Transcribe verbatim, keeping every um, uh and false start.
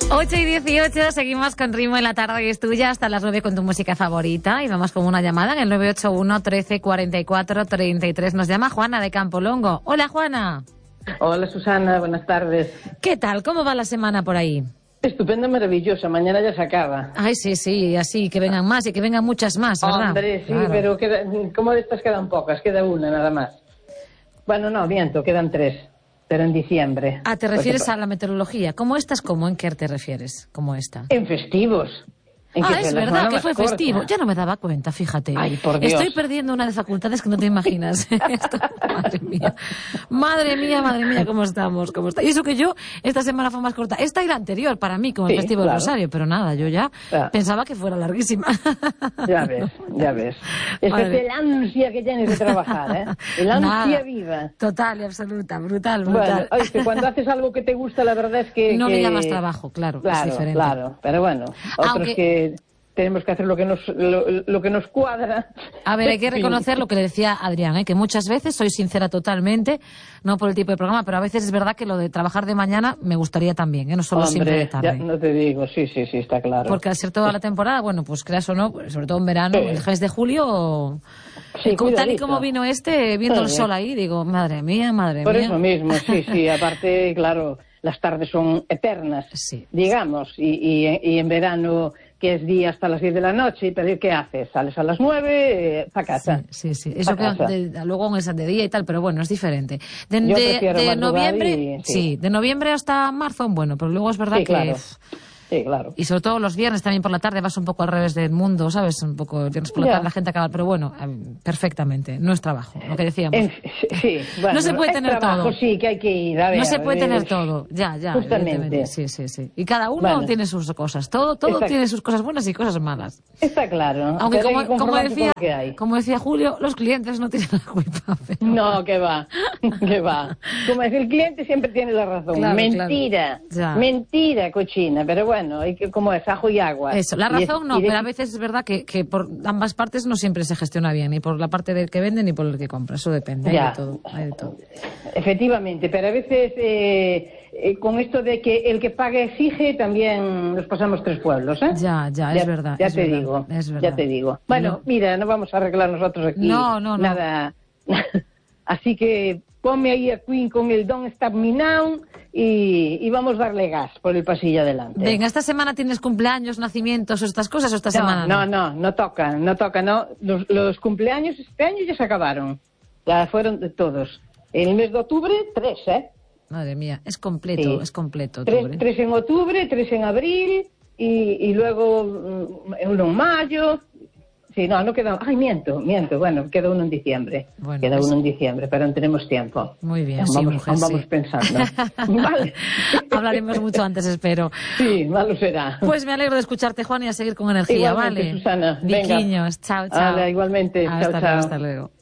ocho y dieciocho, seguimos con Ritmo en la Tarde y es tuya hasta las nueve con tu música favorita y vamos con una llamada en el nueve ocho uno, trece, cuarenta y cuatro, treinta y tres. Nos llama Juana de Campolongo. Hola, Juana. Hola, Susana, buenas tardes. ¿Qué tal? ¿Cómo va la semana por ahí? Estupenda, maravillosa, mañana ya se acaba. Ay, sí, sí, así, que vengan más y que vengan muchas más, ¿verdad? Hombre, sí, claro. Pero queda, como de estas quedan pocas, queda una nada más. Bueno, no, miento, quedan tres, pero en diciembre. Ah, ¿te refieres pues, a la meteorología? ¿Cómo estas? ¿Cómo en qué te refieres? ¿Cómo esta? En festivos. ¿En ah, es verdad que fue corta? festivo. Ya no me daba cuenta, fíjate. Ay, por Dios. Estoy perdiendo una de facultades que no te imaginas. Esto, madre mía. Madre mía, madre mía, cómo estamos, cómo está. Y eso que yo, esta semana fue más corta. Esta y la anterior para mí, como el sí, festivo claro. de Rosario, pero nada, yo ya claro. pensaba que fuera larguísima. Ya ves, ya ves. Es que es el ansia que tienes de trabajar, ¿eh? El ansia nada. viva. Total y absoluta, brutal, brutal. Bueno, oye, cuando haces algo que te gusta, la verdad es que... No que... le llamas trabajo, claro, claro, es diferente. Claro, pero bueno, otros Aunque... que... tenemos que hacer lo que nos lo, lo que nos cuadra. A ver, hay que reconocer lo que le decía Adrián, ¿eh? Que muchas veces, soy sincera totalmente, no por el tipo de programa, pero a veces es verdad que lo de trabajar de mañana me gustaría también, ¿eh? No solo Hombre, siempre de tarde. Ya no te digo, sí, sí, sí, está claro. Porque al ser toda la temporada, bueno, pues creas o no, sobre todo en verano, sí. el mes de julio, sí, como, tal y como vino este, viendo sí. el sol ahí, digo, madre mía, madre por mía. Por eso mismo, sí, sí, aparte, claro, las tardes son eternas, sí. digamos, y, y, y en verano... que es día hasta las diez de la noche, pero ¿qué haces? Sales a las nueve, eh, para casa. Sí, sí, sí. Eso que de, luego es de día y tal, pero bueno, es diferente. De, Yo de, de noviembre, y, sí. sí, de noviembre hasta marzo, bueno, pero luego es verdad sí, que... Claro. Sí, claro. Y sobre todo los viernes también por la tarde vas un poco al revés del mundo, ¿sabes? Un poco el viernes por la tarde la gente acaba, pero bueno, perfectamente, no es trabajo, lo que decíamos. En, sí, bueno, no se puede tener trabajo, todo. Sí, que hay que ir, a ver, no se puede a ver, tener todo, ya, ya. Justamente. Sí, sí, sí. Y cada uno bueno, tiene sus cosas, todo, todo está, tiene sus cosas buenas y cosas malas. Está claro. Aunque como, como decía, que hay. como decía Julio, los clientes no tienen la culpa. Pero... No, que va, que va. Como es el cliente siempre tiene la razón. Claro, mentira, claro. mentira, cochina, pero bueno, hay que, como es ajo y agua. Eso, la razón es, no, de... pero a veces es verdad que, que por ambas partes no siempre se gestiona bien, ni por la parte del que vende ni por el que compra, eso depende, hay ya. de todo, hay de todo. Efectivamente, pero a veces eh, eh, con esto de que el que paga exige, también nos pasamos tres pueblos, ¿eh? Ya, ya, es ya, verdad. Ya es te verdad, digo, es verdad. ya te digo. Bueno, no. mira, no vamos a arreglar nosotros aquí no, no, no. nada. Así que ponme ahí a Queen con el Don't Stop Me Now y, y vamos a darle gas por el pasillo adelante. Venga, ¿esta semana tienes cumpleaños, nacimientos o estas cosas o esta no, semana no? No, no, no toca, no toca, no. Los, los cumpleaños este año ya se acabaron, ya fueron de todos. En el mes de octubre, tres, ¿eh? Madre mía, es completo, sí. es completo octubre. Tres, tres en octubre, tres en abril y, y luego uno en mayo. Sí, no, no queda... Ay, miento, miento. Bueno, queda uno en diciembre. Bueno, queda uno en diciembre, pero no tenemos tiempo. Muy bien, vamos, sí, mujer, vamos sí. pensando. Vale. Hablaremos mucho antes, espero. Sí, malo será. Pues me alegro de escucharte, Juan, y a seguir con energía, igualmente, ¿vale? Susana. Viquiños, chao, chao. Vale, igualmente. Hasta chao, luego, chao. hasta luego.